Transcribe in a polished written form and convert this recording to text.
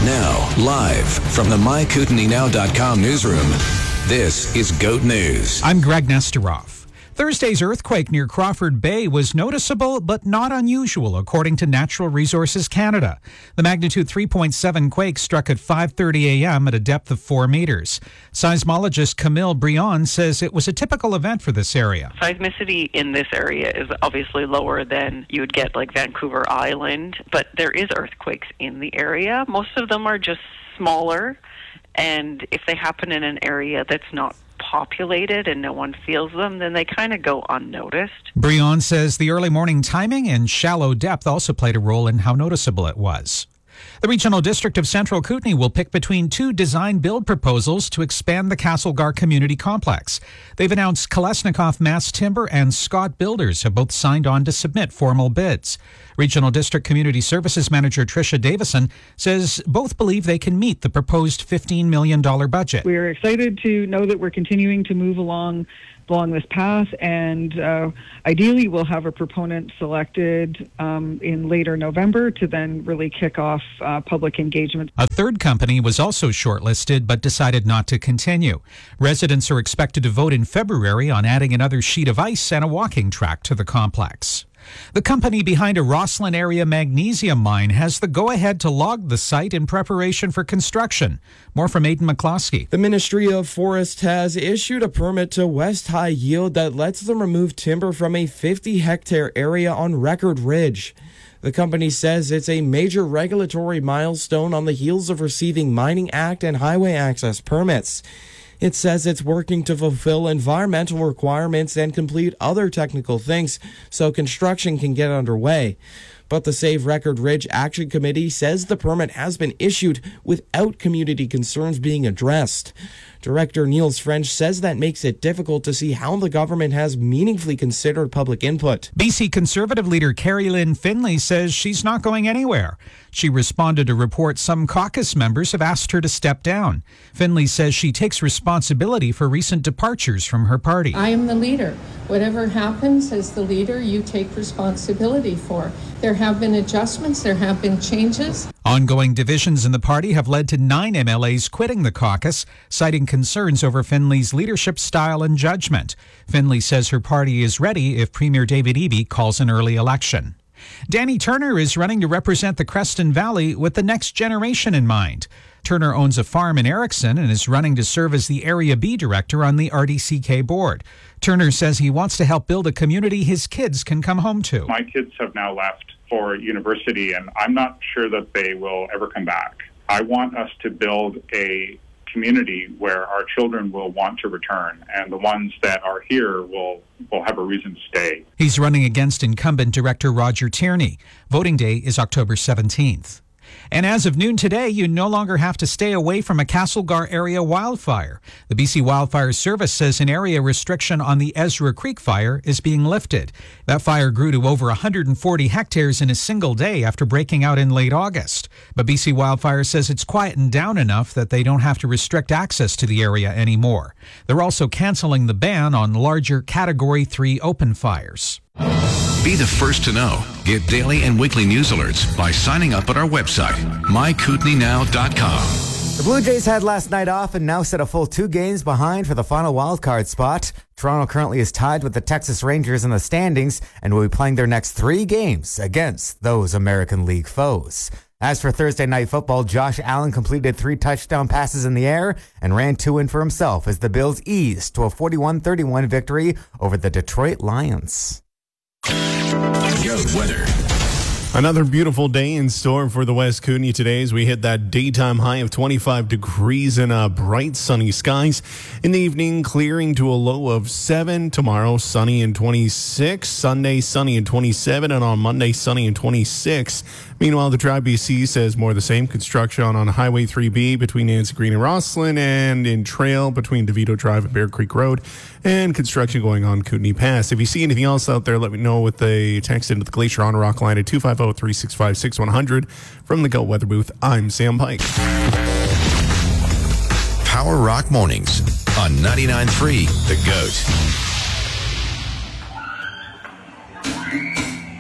Now, live from the MyKootenaieNow.com newsroom, this is GOAT News. I'm Greg Nesterov. Thursday's earthquake near Crawford Bay was noticeable but not unusual, according to Natural Resources Canada. The magnitude 3.7 quake struck at 5:30 a.m. at a depth of 4 meters. Seismologist Camille Brion says it was a typical event for this area. Seismicity in this area is obviously lower than you would get like Vancouver Island, but there is earthquakes in the area. Most of them are just smaller, and if they happen in an area that's not populated and no one feels them, then they kind of go unnoticed. Brion says the early morning timing and shallow depth also played a role in how noticeable it was. The Regional District of Central Kootenay will pick between two design-build proposals to expand the Castlegar Community Complex. They've announced Kolesnikoff Mass Timber and Scott Builders have both signed on to submit formal bids. Regional District Community Services Manager Tricia Davison says both believe they can meet the proposed $15 million budget. We're excited to know that we're continuing to move along this path, and ideally we'll have a proponent selected in later November to then really kick off public engagement. A third company was also shortlisted but decided not to continue. Residents are expected to vote in February on adding another sheet of ice and a walking track to the complex. The company behind a Roslyn area magnesium mine has the go-ahead to log the site in preparation for construction. More from Aidan McCloskey. The Ministry of Forests has issued a permit to West High Yield that lets them remove timber from a 50-hectare area on Record Ridge. The company says it's a major regulatory milestone on the heels of receiving Mining Act and highway access permits. It says it's working to fulfill environmental requirements and complete other technical things so construction can get underway. But the Save Record Ridge Action Committee says the permit has been issued without community concerns being addressed. Director Niels French says that makes it difficult to see how the government has meaningfully considered public input. BC Conservative leader Carrie Lynn Finlay says she's not going anywhere. She responded to reports some caucus members have asked her to step down. Finlay says she takes responsibility for recent departures from her party. I am the leader. Whatever happens as the leader, you take responsibility for. There have been adjustments, there have been changes. Ongoing divisions in the party have led to 9 MLAs quitting the caucus, citing concerns over Finlay's leadership style and judgment. Finlay says her party is ready if Premier David Eby calls an early election. Danny Turner is running to represent the Creston Valley with the next generation in mind. Turner owns a farm in Erickson and is running to serve as the Area B director on the RDCK board. Turner says he wants to help build a community his kids can come home to. My kids have now left for university, and I'm not sure that they will ever come back. I want us to build a community where our children will want to return, and the ones that are here will have a reason to stay. He's running against incumbent director Roger Tierney. Voting day is October 17th. And as of noon today, you no longer have to stay away from a Castlegar area wildfire. The BC Wildfire Service says an area restriction on the Ezra Creek fire is being lifted. That fire grew to over 140 hectares in a single day after breaking out in late August. But BC Wildfire says it's quietened down enough that they don't have to restrict access to the area anymore. They're also canceling the ban on larger Category 3 open fires. Be the first to know. Get daily and weekly news alerts by signing up at our website, MyKootenaieNow.com. The Blue Jays had last night off and now sit a full 2 games behind for the final wildcard spot. Toronto currently is tied with the Texas Rangers in the standings and will be playing their next 3 games against those American League foes. As for Thursday Night Football, Josh Allen completed 3 touchdown passes in the air and ran 2 in for himself as the Bills eased to a 41-31 victory over the Detroit Lions. GOAT weather. Another beautiful day in store for the West Kootenay today as we hit that daytime high of 25 degrees and bright sunny skies. In the evening, clearing to a low of 7. Tomorrow, sunny and 26. Sunday, sunny and 27. And on Monday, sunny and 26. Meanwhile, the Tribe BC says more of the same. Construction on Highway 3B between Nancy Green and Roslyn, and in Trail between DeVito Drive and Bear Creek Road, and construction going on Kootenay Pass. If you see anything else out there, let me know with a text into the Glacier on Rock line at 250-365-6100. From the GOAT Weather Booth, I'm Sam Pike. Power Rock Mornings on 99.3 The GOAT.